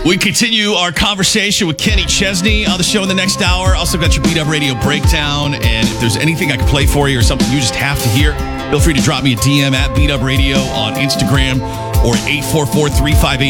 We continue our conversation with Kenny Chesney on the show in the next hour. Also got your Beat Up Radio breakdown. And if there's anything I can play for you or something you just have to hear, feel free to drop me a DM at Beat Up Radio on Instagram or 844-358